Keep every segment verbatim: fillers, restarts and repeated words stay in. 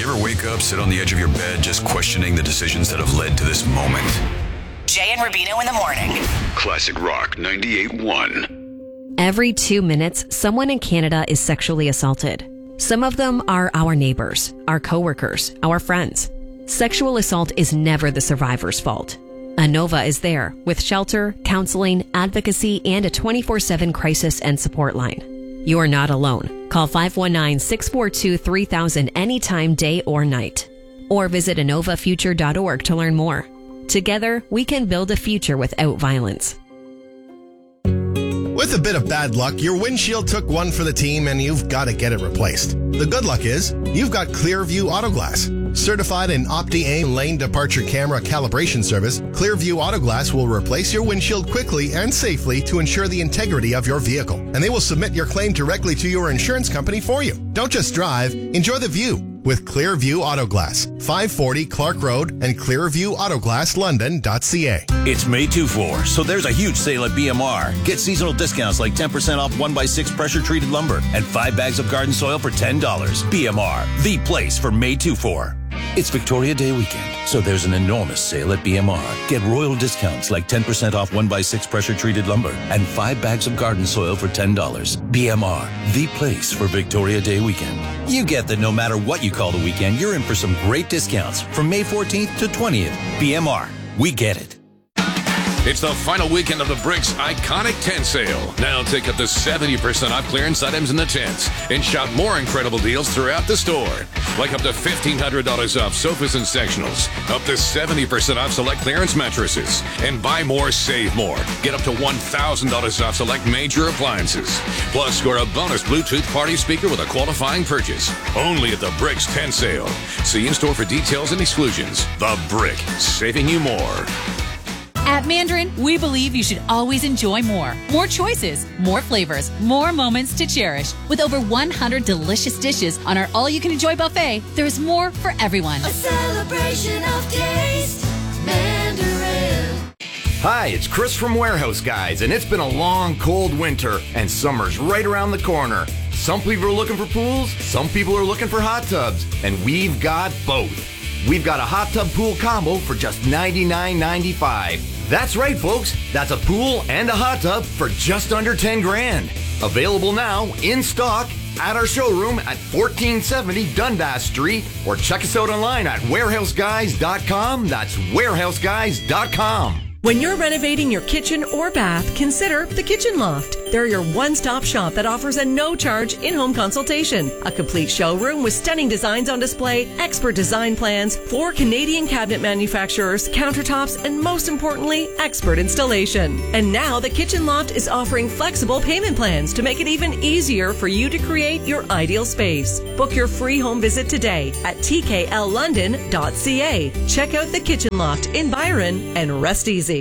ever wake up, sit on the edge of your bed, just questioning the decisions that have led to this moment? Jay and Rubino in the morning. Classic Rock ninety-eight point one. Every two minutes, someone in Canada is sexually assaulted. Some of them are our neighbors, our coworkers, our friends. Sexual assault is never the survivor's fault. Anova is there with shelter, counseling, advocacy, and a twenty-four seven crisis and support line. You are not alone. Call five one nine, six four two, three thousand anytime, day or night. Or visit anova future dot org to learn more. Together, we can build a future without violence. With a bit of bad luck, your windshield took one for the team and you've got to get it replaced. The good luck is, you've got Clearview Autoglass. Certified in Opti-Aim lane departure camera calibration service, Clearview Autoglass will replace your windshield quickly and safely to ensure the integrity of your vehicle. And they will submit your claim directly to your insurance company for you. Don't just drive, enjoy the view with Clearview Autoglass. five forty Clark Road and clearview autoglass london dot c a. It's May two four, so there's a huge sale at B M R. Get seasonal discounts like ten percent off one by six pressure-treated lumber and five bags of garden soil for ten dollars. B M R, the place for May two four. It's Victoria Day weekend, so there's an enormous sale at B M R. Get royal discounts like ten percent off one by six pressure-treated lumber and five bags of garden soil for ten dollars. B M R, the place for Victoria Day weekend. You get that no matter what you call the weekend, you're in for some great discounts from May fourteenth to twentieth. B M R, we get it. It's the final weekend of the Bricks Iconic Tent Sale. Now take up to seventy percent off clearance items in the tents and shop more incredible deals throughout the store. Like up to fifteen hundred dollars off sofas and sectionals, up to seventy percent off select clearance mattresses, and buy more, save more. Get up to one thousand dollars off select major appliances. Plus, score a bonus Bluetooth party speaker with a qualifying purchase. Only at the Bricks Tent Sale. See in-store for details and exclusions. The Brick, saving you more. At Mandarin, we believe you should always enjoy more. More choices, more flavors, more moments to cherish. With over one hundred delicious dishes on our all-you-can-enjoy buffet, there's more for everyone. A celebration of taste, Mandarin. Hi, it's Chris from Warehouse Guys, and it's been a long, cold winter, and summer's right around the corner. Some people are looking for pools, some people are looking for hot tubs, and we've got both. We've got a hot tub pool combo for just ninety-nine ninety-five. That's right, folks. That's a pool and a hot tub for just under ten grand. Available now, in stock, at our showroom at fourteen seventy Dundas Street, or check us out online at warehouse guys dot com. That's warehouse guys dot com. When you're renovating your kitchen or bath, consider the Kitchen Loft. They're your one-stop shop that offers a no-charge in-home consultation, a complete showroom with stunning designs on display, expert design plans, four Canadian cabinet manufacturers, countertops, and most importantly, expert installation. And now the Kitchen Loft is offering flexible payment plans to make it even easier for you to create your ideal space. Book your free home visit today at t k l london dot c a. Check out the Kitchen Loft in Byron and rest easy.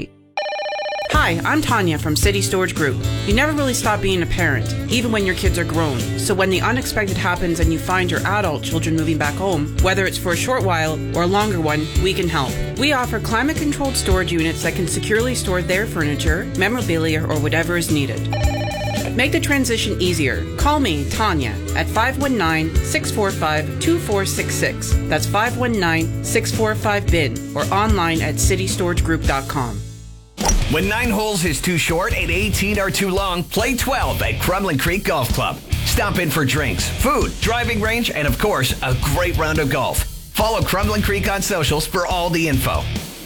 Hi, I'm Tanya from City Storage Group. You never really stop being a parent, even when your kids are grown. So when the unexpected happens and you find your adult children moving back home, whether it's for a short while or a longer one, we can help. We offer climate-controlled storage units that can securely store their furniture, memorabilia, or whatever is needed. Make the transition easier. Call me, Tanya, at five one nine, six four five, two four six six. That's five one nine, six four five, B I N or online at city storage group dot com. When nine holes is too short and eighteen are too long, play twelve at Crumlin Creek Golf Club. Stop in for drinks, food, driving range, and of course, a great round of golf. Follow Crumlin Creek on socials for all the info.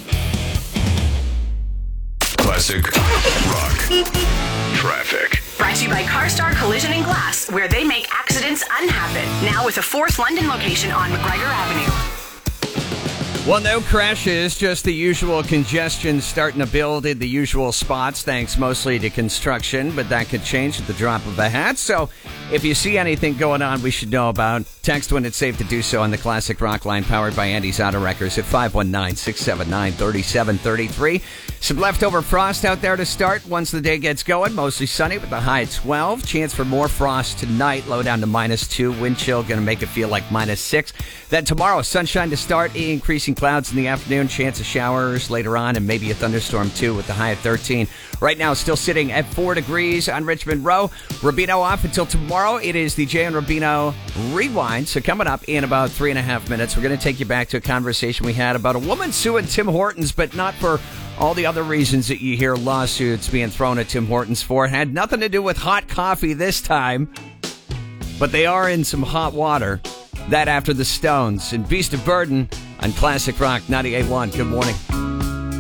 Classic Rock Traffic. Brought to you by CarStar Collision and Glass, where they make accidents unhappen. Now with a fourth London location on McGregor Avenue. Well, no crashes, just the usual congestion starting to build in the usual spots, thanks mostly to construction, but that could change at the drop of a hat. So if you see anything going on we should know about, text when it's safe to do so on the Classic Rock line, powered by Andy's Auto Wreckers at five one nine, six seven nine, three seven three three. Some leftover frost out there to start once the day gets going. Mostly sunny with the high at twelve. Chance for more frost tonight, low down to minus two. Wind chill going to make it feel like minus six. Then tomorrow, sunshine to start, increasing increasing clouds in the afternoon, chance of showers later on, and maybe a thunderstorm too with the high of thirteen. Right now, still sitting at four degrees on Richmond Row. Rubino off until tomorrow. It is the Jay and Rubino Rewind. So coming up in about three and a half minutes, we're going to take you back to a conversation we had about a woman suing Tim Hortons, but not for all the other reasons that you hear lawsuits being thrown at Tim Hortons for. It had nothing to do with hot coffee this time, but they are in some hot water. That after the Stones and Beast of Burden on Classic Rock ninety-eight point one. Good morning.